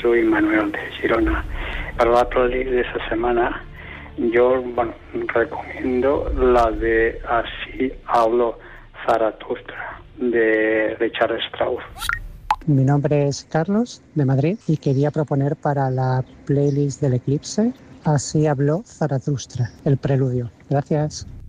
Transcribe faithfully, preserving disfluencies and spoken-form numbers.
soy Manuel de Girona. Para la playlist de esta semana, yo bueno, recomiendo la de Así habló Zaratustra, de Richard Strauss. Mi nombre es Carlos, de Madrid, y quería proponer para la playlist del Eclipse Así habló Zaratustra, el preludio. Gracias.